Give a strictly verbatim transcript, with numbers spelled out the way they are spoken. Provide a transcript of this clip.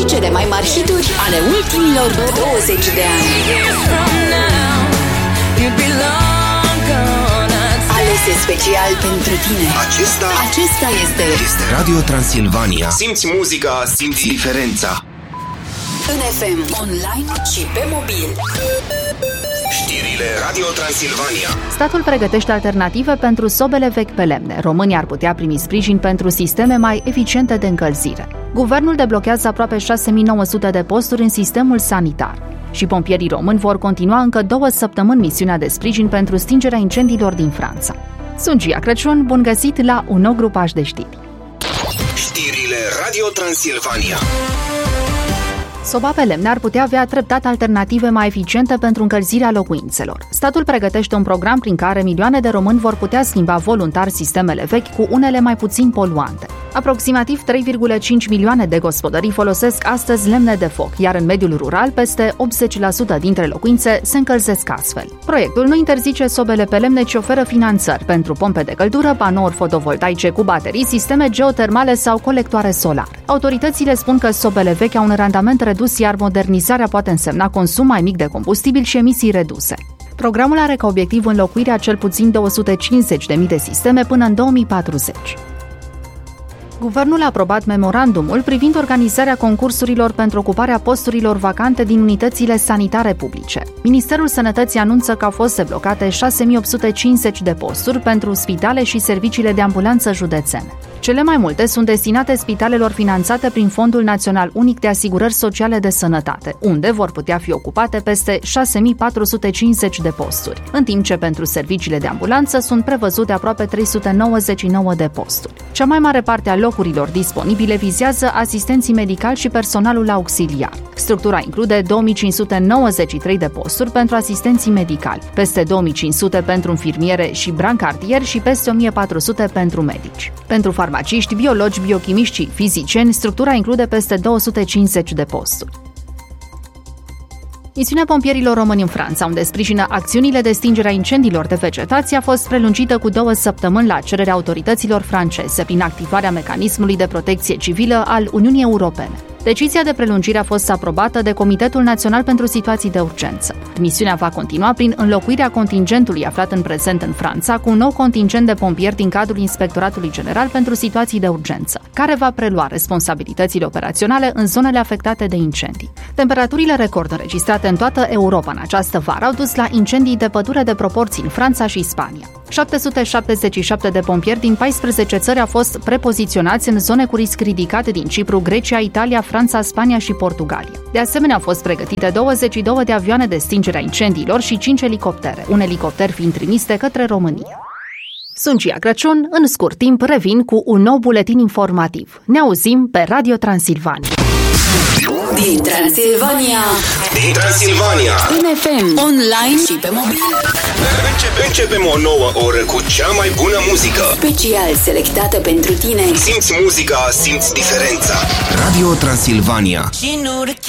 și cele mai mari hituri ale ultimilor douăzeci de ani. Alese special pentru tine. Acesta, Acesta este, este Radio Transilvania. Simți muzica, simți diferența. în F M, online și pe mobil. Știrile Radio Transilvania. Statul pregătește alternative pentru sobele vechi pe lemne. Românii ar putea primi sprijin pentru sisteme mai eficiente de încălzire. Guvernul deblochează aproape șase mii nouă sute de posturi în sistemul sanitar. Și pompierii români vor continua încă două săptămâni misiunea de sprijin pentru stingerea incendiilor din Franța. Sunt Gia Crăciun, bun găsit la un nou grupaj de știri. Știrile Radio Transilvania. Soba pe lemne ar putea avea treptat alternative mai eficiente pentru încălzirea locuințelor. Statul pregătește un program prin care milioane de români vor putea schimba voluntar sistemele vechi cu unele mai puțin poluante. Aproximativ trei virgulă cinci milioane de gospodării folosesc astăzi lemne de foc, iar în mediul rural peste optzeci la sută dintre locuințe se încălzesc astfel. Proiectul nu interzice sobele pe lemne, ci oferă finanțări pentru pompe de căldură, panouri fotovoltaice cu baterii, sisteme geotermale sau colectoare solar. Autoritățile spun că sobele vechi au un randament redus, iar modernizarea poate însemna consum mai mic de combustibil și emisii reduse. Programul are ca obiectiv înlocuirea cel puțin două sute cincizeci de mii de sisteme până în două mii patruzeci. Guvernul a aprobat memorandumul privind organizarea concursurilor pentru ocuparea posturilor vacante din unitățile sanitare publice. Ministerul Sănătății anunță că au fost deblocate șase mii opt sute cincizeci de posturi pentru spitale și serviciile de ambulanță județene. Cele mai multe sunt destinate spitalelor finanțate prin Fondul Național Unic de Asigurări Sociale de Sănătate, unde vor putea fi ocupate peste șase mii patru sute cincizeci de posturi, în timp ce pentru serviciile de ambulanță sunt prevăzute aproape trei sute nouăzeci și nouă de posturi. Cea mai mare parte a locurilor disponibile vizează asistenții medicali și personalul auxiliar. Structura include două mii cinci sute nouăzeci și trei de posturi pentru asistenții medicali, peste două mii cinci sute pentru infirmiere și brancardieri și peste o mie patru sute pentru medici. Pentru farmaciști, biologi, biochimiști și fizicieni, structura include peste două sute cincizeci de posturi. Misiunea pompierilor români în Franța, unde sprijină acțiunile de stingere a incendiilor de vegetație, a fost prelungită cu două săptămâni la cererea autorităților franceze, prin activarea mecanismului de protecție civilă al Uniunii Europene. Decizia de prelungire a fost aprobată de Comitetul Național pentru Situații de Urgență. Misiunea va continua prin înlocuirea contingentului aflat în prezent în Franța cu un nou contingent de pompieri din cadrul Inspectoratului General pentru Situații de Urgență, care va prelua responsabilitățile operaționale în zonele afectate de incendii. Temperaturile record înregistrate în toată Europa în această vară au dus la incendii de pădure de proporții în Franța și Spania. șapte sute șaptezeci și șapte de pompieri din paisprezece țări au fost prepoziționați în zone cu risc ridicat din Cipru, Grecia, Italia, Franța, Spania și Portugalia. De asemenea, au fost pregătite douăzeci și două de avioane de stingere a incendiilor și cinci elicoptere, un elicopter fiind trimis de către România. Sunt Gia Crăciun, în scurt timp revin cu un nou buletin informativ. Ne auzim pe Radio Transilvania. Din Transilvania, Din Transilvania. în F M, online și pe mobil. Începe, începem o nouă oră cu cea mai bună muzică. Special selectată pentru tine. Simți muzica, simți diferența. Radio Transilvania. She knew the